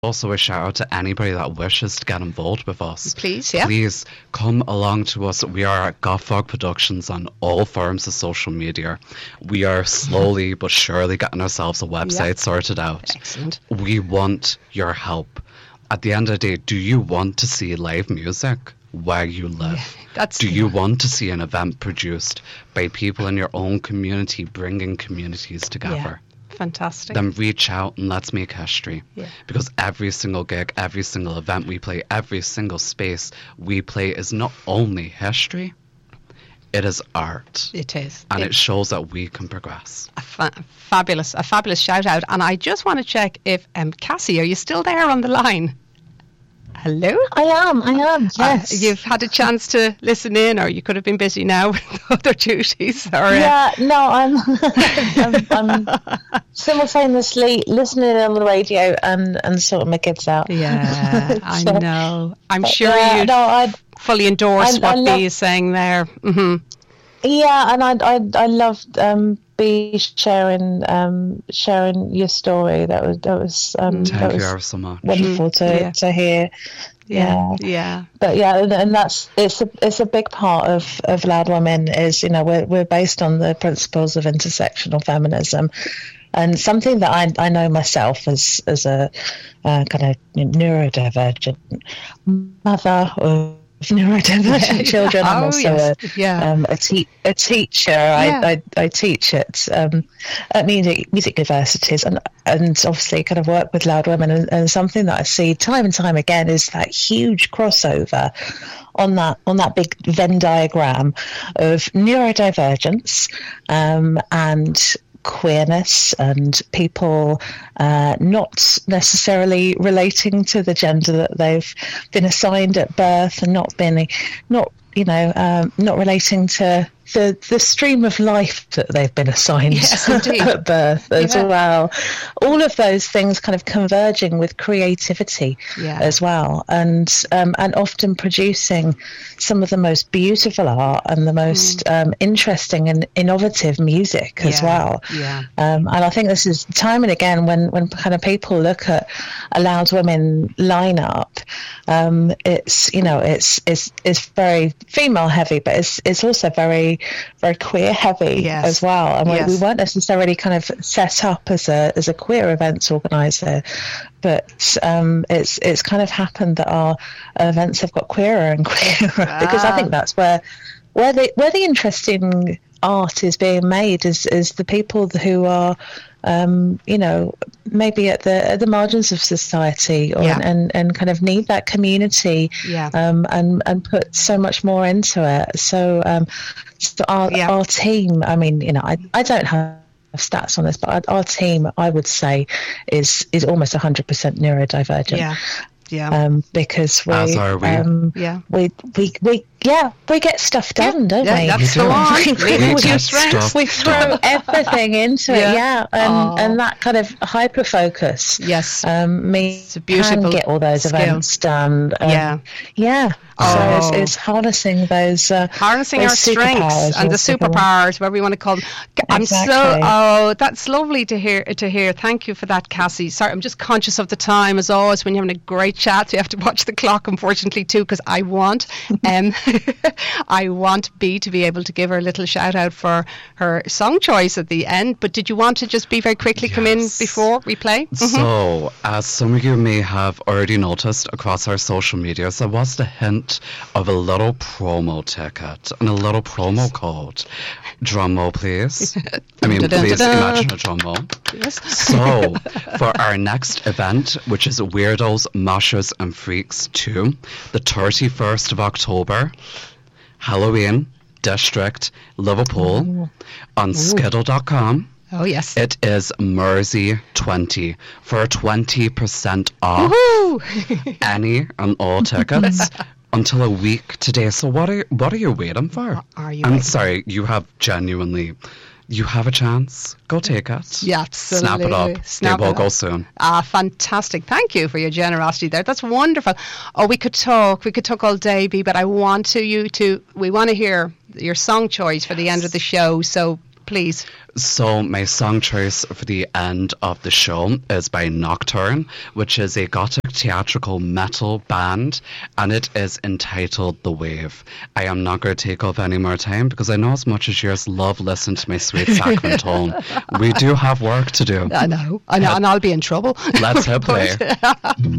also a shout out to anybody that wishes to get involved with us. Please, yeah. Please come along to us. We are at Goffog Productions on all forms of social media. We are slowly but surely getting ourselves a website sorted out. Excellent. We want your help. At the end of the day, do you want to see live music where you live? Do you want to see an event produced by people in your own community, bringing communities together? Fantastic. Then reach out and let's make history. Yeah. Because every single gig, every single event we play, every single space we play is not only history, it is art. It is. And it shows that we can progress. A fabulous shout out. And I just want to check if, Cassie, are you still there on the line? Hello? I am, yes. You've had a chance to listen in, or you could have been busy now with other duties. Or, yeah, no, I'm simultaneously listening on the radio and sorting my kids out. Yeah, I know. I'm sure I'd fully endorse what Bea is saying there. Mm-hmm. Yeah, and I loved Bea sharing your story. That was thank you ever so much. Wonderful to hear. Yeah. But and it's a big part of Loud Women is, we're based on the principles of intersectional feminism. And something that I know myself as a kind of neurodivergent mother of neurodivergent children. I'm also a teacher. I teach at music universities and obviously kind of work with Loud Women, and something that I see time and time again is that huge crossover on that big Venn diagram of neurodivergence and queerness and people not necessarily relating to the gender that they've been assigned at birth, and not relating to the stream of life that they've been assigned at birth as well. All of those things kind of converging with creativity as well, and often producing some of the most beautiful art and the most interesting and innovative music as well. And I think this is time and again when kind of people look at a Loud Women lineup, it's very female heavy, but it's also very queer heavy as well. And we weren't necessarily kind of set up as a queer events organizer, but it's kind of happened that our events have got queerer and queerer because I think that's where the interesting art is being made is the people who are maybe at the margins of society and kind of need that community and put so much more into it. So our team, I mean, I don't have stats on this, but our team, I would say, is almost 100% neurodivergent. Because we get stuff done, don't we? That's the one. We throw everything into it, and that kind of hyper focus. Yes, means can get all those events done. So it's harnessing those harnessing our strengths and the superpowers, whatever you want to call them. That's lovely to hear. Thank you for that, Cassie. Sorry, I'm just conscious of the time as always when you're having a great chat. So you have to watch the clock, unfortunately, too, because I want Bea to be able to give her a little shout out for her song choice at the end. But did you want to just be very quickly come in before we play? So, as some of you may have already noticed across our social media, there was the hint of a little promo ticket and a little promo code. Drum roll, please. Please imagine a drum roll. Yes. So, for our next event, which is Weirdos, Moshers and Freaks 2, the 31st of October, Halloween, District, Liverpool, on Skiddle.com. Oh, yes. It is Mersey 20 for 20% off any and all tickets until a week today. So what are you waiting for? I'm sorry, you have a chance. Go take it. Yeah, absolutely. Snap it up. They will go soon. Fantastic. Thank you for your generosity there. That's wonderful. Oh, we could talk all day, Bea, but I want we want to hear your song choice for the end of the show. So please. So my song choice for the end of the show is by Nocturne, which is a Gothic theatrical metal band, and it is entitled The Wave. I am not going to take up any more time because I know as much as you love listening to my sweet saccharine tone, we do have work to do. I know, and I'll be in trouble. Let's hit play.